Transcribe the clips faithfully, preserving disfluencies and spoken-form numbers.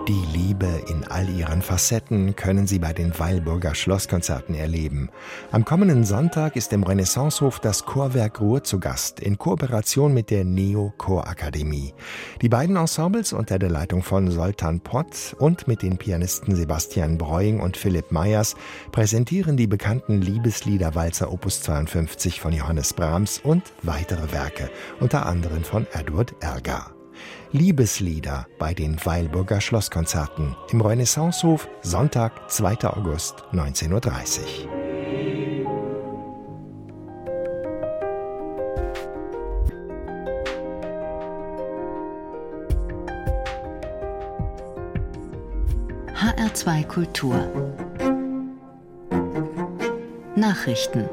Die Liebe in all ihren Facetten können Sie bei den Weilburger Schlosskonzerten erleben. Am kommenden Sonntag ist im Renaissancehof das Chorwerk Ruhr zu Gast, in Kooperation mit der Neo Chorakademie. Die beiden Ensembles unter der Leitung von Soltan Pott und mit den Pianisten Sebastian Breuing und Philipp Meyers präsentieren die bekannten Liebesliederwalzer Opus zweiundfünfzig von Johannes Brahms und weitere Werke, unter anderem von Edward Elgar. Liebeslieder bei den Weilburger Schlosskonzerten im Renaissancehof, Sonntag, zweiter August, neunzehn Uhr dreißig. H R zwei Kultur Nachrichten.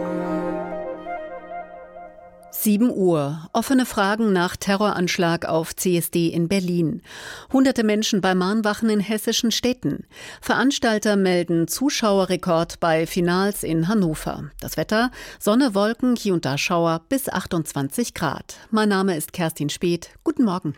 sieben Uhr. Offene Fragen nach Terroranschlag auf C S D in Berlin. Hunderte Menschen bei Mahnwachen in hessischen Städten. Veranstalter melden Zuschauerrekord bei Finals in Hannover. Das Wetter: Sonne, Wolken, hier und da Schauer bis achtundzwanzig Grad. Mein Name ist Kerstin Speth. Guten Morgen.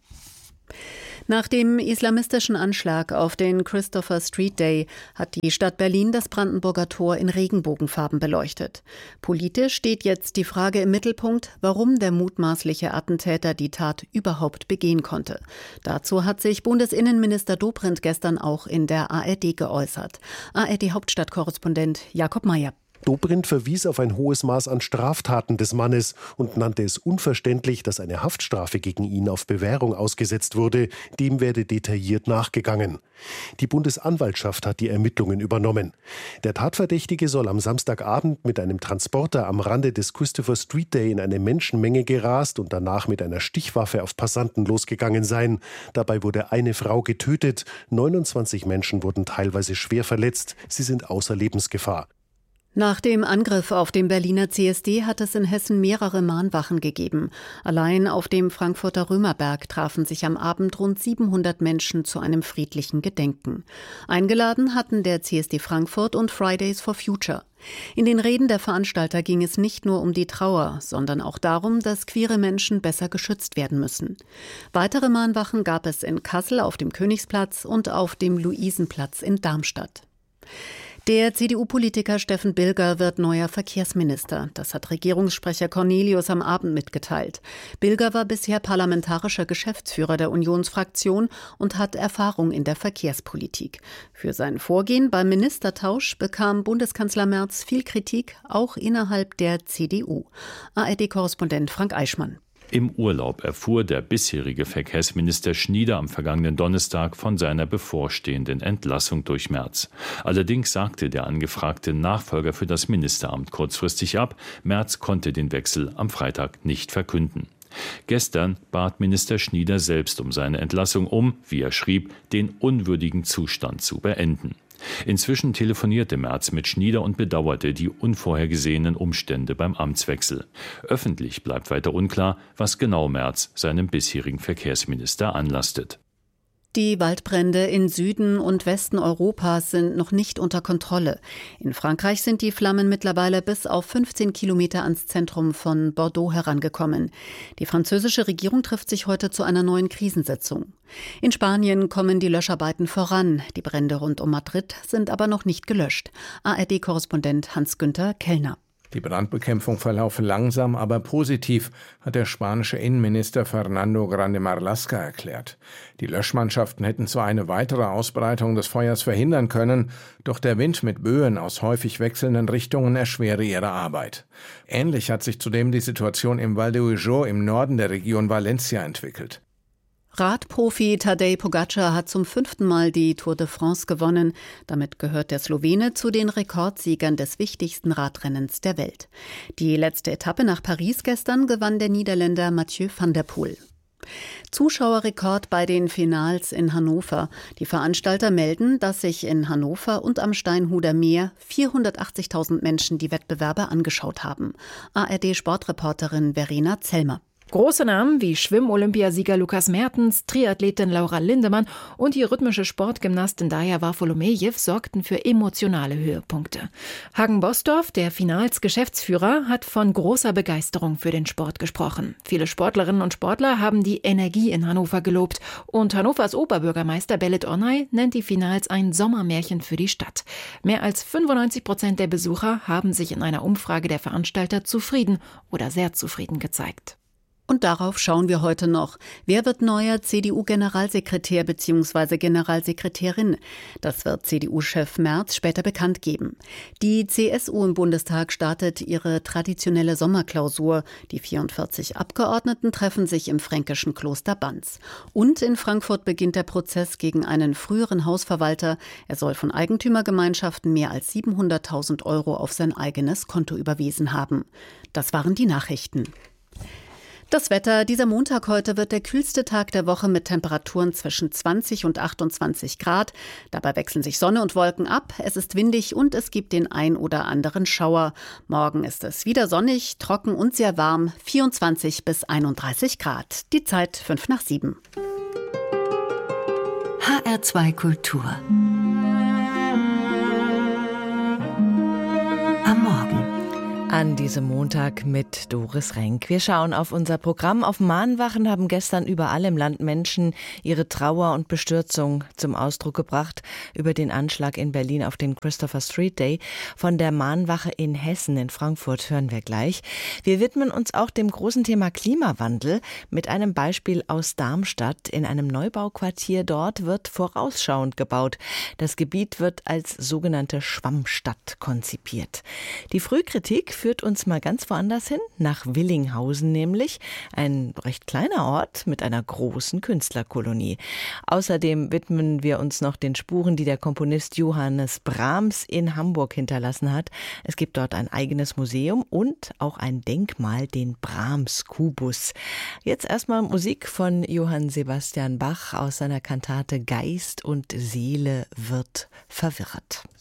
Nach dem islamistischen Anschlag auf den Christopher Street Day hat die Stadt Berlin das Brandenburger Tor in Regenbogenfarben beleuchtet. Politisch steht jetzt die Frage im Mittelpunkt, warum der mutmaßliche Attentäter die Tat überhaupt begehen konnte. Dazu hat sich Bundesinnenminister Dobrindt gestern auch in der A R D geäußert. A R D-Hauptstadtkorrespondent Jakob Mayer. Dobrindt verwies auf ein hohes Maß an Straftaten des Mannes und nannte es unverständlich, dass eine Haftstrafe gegen ihn auf Bewährung ausgesetzt wurde. Dem werde detailliert nachgegangen. Die Bundesanwaltschaft hat die Ermittlungen übernommen. Der Tatverdächtige soll am Samstagabend mit einem Transporter am Rande des Christopher Street Day in eine Menschenmenge gerast und danach mit einer Stichwaffe auf Passanten losgegangen sein. Dabei wurde eine Frau getötet. neunundzwanzig Menschen wurden teilweise schwer verletzt. Sie sind außer Lebensgefahr. Nach dem Angriff auf den Berliner C S D hat es in Hessen mehrere Mahnwachen gegeben. Allein auf dem Frankfurter Römerberg trafen sich am Abend rund siebenhundert Menschen zu einem friedlichen Gedenken. Eingeladen hatten der C S D Frankfurt und Fridays for Future. In den Reden der Veranstalter ging es nicht nur um die Trauer, sondern auch darum, dass queere Menschen besser geschützt werden müssen. Weitere Mahnwachen gab es in Kassel auf dem Königsplatz und auf dem Luisenplatz in Darmstadt. Der C D U-Politiker Steffen Bilger wird neuer Verkehrsminister. Das hat Regierungssprecher Cornelius am Abend mitgeteilt. Bilger war bisher parlamentarischer Geschäftsführer der Unionsfraktion und hat Erfahrung in der Verkehrspolitik. Für sein Vorgehen beim Ministertausch bekam Bundeskanzler Merz viel Kritik, auch innerhalb der C D U. A R D-Korrespondent Frank Eichmann. Im Urlaub erfuhr der bisherige Verkehrsminister Schnieder am vergangenen Donnerstag von seiner bevorstehenden Entlassung durch Merz. Allerdings sagte der angefragte Nachfolger für das Ministeramt kurzfristig ab. Merz konnte den Wechsel am Freitag nicht verkünden. Gestern bat Minister Schnieder selbst um seine Entlassung, um, wie er schrieb, den unwürdigen Zustand zu beenden. Inzwischen telefonierte Merz mit Schnieder und bedauerte die unvorhergesehenen Umstände beim Amtswechsel. Öffentlich bleibt weiter unklar, was genau Merz seinem bisherigen Verkehrsminister anlastet. Die Waldbrände in Süden und Westen Europas sind noch nicht unter Kontrolle. In Frankreich sind die Flammen mittlerweile bis auf fünfzehn Kilometer ans Zentrum von Bordeaux herangekommen. Die französische Regierung trifft sich heute zu einer neuen Krisensitzung. In Spanien kommen die Löscharbeiten voran. Die Brände rund um Madrid sind aber noch nicht gelöscht. A R D-Korrespondent Hans-Günther Kellner. Die Brandbekämpfung verlaufe langsam, aber positiv, hat der spanische Innenminister Fernando Grande Marlaska erklärt. Die Löschmannschaften hätten zwar eine weitere Ausbreitung des Feuers verhindern können, doch der Wind mit Böen aus häufig wechselnden Richtungen erschwere ihre Arbeit. Ähnlich hat sich zudem die Situation im Val d'Ujo im Norden der Region Valencia entwickelt. Radprofi Tadej Pogačar hat zum fünften Mal die Tour de France gewonnen. Damit gehört der Slowene zu den Rekordsiegern des wichtigsten Radrennens der Welt. Die letzte Etappe nach Paris gestern gewann der Niederländer Mathieu van der Poel. Zuschauerrekord bei den Finals in Hannover. Die Veranstalter melden, dass sich in Hannover und am Steinhuder Meer vierhundertachtzigtausend Menschen die Wettbewerbe angeschaut haben. A R D-Sportreporterin Verena Zellmer. Große Namen wie Schwimm-Olympiasieger Lukas Mertens, Triathletin Laura Lindemann und die rhythmische Sportgymnastin Daja Wafolomejew sorgten für emotionale Höhepunkte. Hagen Bosdorf, der Finals-Geschäftsführer, hat von großer Begeisterung für den Sport gesprochen. Viele Sportlerinnen und Sportler haben die Energie in Hannover gelobt und Hannovers Oberbürgermeister Belit Onay nennt die Finals ein Sommermärchen für die Stadt. Mehr als fünfundneunzig Prozent der Besucher haben sich in einer Umfrage der Veranstalter zufrieden oder sehr zufrieden gezeigt. Und darauf schauen wir heute noch. Wer wird neuer C D U-Generalsekretär bzw. Generalsekretärin? Das wird C D U-Chef Merz später bekannt geben. Die C S U im Bundestag startet ihre traditionelle Sommerklausur. Die vierundvierzig Abgeordneten treffen sich im fränkischen Kloster Banz. Und in Frankfurt beginnt der Prozess gegen einen früheren Hausverwalter. Er soll von Eigentümergemeinschaften mehr als siebenhunderttausend Euro auf sein eigenes Konto überwiesen haben. Das waren die Nachrichten. Das Wetter. Dieser Montag heute wird der kühlste Tag der Woche mit Temperaturen zwischen zwanzig und achtundzwanzig Grad. Dabei wechseln sich Sonne und Wolken ab. Es ist windig und es gibt den ein oder anderen Schauer. Morgen ist es wieder sonnig, trocken und sehr warm. vierundzwanzig bis einunddreißig Grad. Die Zeit fünf nach sieben. H R zwei Kultur. Am Morgen. An diesem Montag mit Doris Renk. Wir schauen auf unser Programm. Auf Mahnwachen haben gestern überall im Land Menschen ihre Trauer und Bestürzung zum Ausdruck gebracht über den Anschlag in Berlin auf den Christopher Street Day. Von der Mahnwache in Hessen, in Frankfurt, hören wir gleich. Wir widmen uns auch dem großen Thema Klimawandel mit einem Beispiel aus Darmstadt. In einem Neubauquartier dort wird vorausschauend gebaut. Das Gebiet wird als sogenannte Schwammstadt konzipiert. Die Frühkritik führt uns mal ganz woanders hin, nach Willinghausen nämlich, ein recht kleiner Ort mit einer großen Künstlerkolonie. Außerdem widmen wir uns noch den Spuren, die der Komponist Johannes Brahms in Hamburg hinterlassen hat. Es gibt dort ein eigenes Museum und auch ein Denkmal, den Brahms-Kubus. Jetzt erstmal Musik von Johann Sebastian Bach aus seiner Kantate Geist und Seele wird verwirrt.